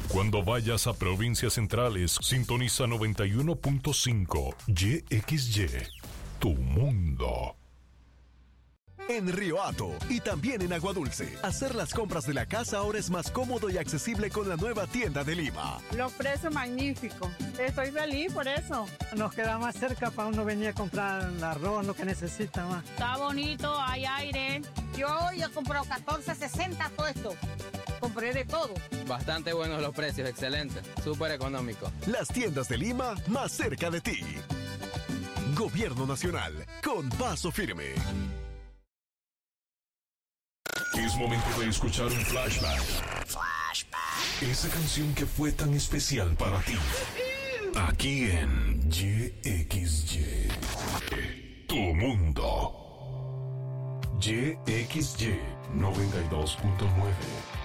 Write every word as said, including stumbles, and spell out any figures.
Cuando vayas a provincias centrales, sintoniza noventa y uno punto cinco Y X Y, tu mundo. En Río Hato y también en Agua Dulce, hacer las compras de la casa ahora es más cómodo y accesible con la nueva tienda de Lima. Los precios magníficos. Estoy feliz por eso. Nos queda más cerca para uno venir a comprar el arroz, lo que necesita más. Está bonito, hay aire. Yo hoy he comprado catorce sesenta todo esto. Compré de todo. Bastante buenos los precios, excelente, súper económico. Las tiendas de Lima más cerca de ti. Gobierno Nacional, con paso firme. Es momento de escuchar un flashback. Flashback. Esa canción que fue tan especial para ti. Aquí en Y X Y. Tu mundo. Y X Y noventa y dos punto nueve.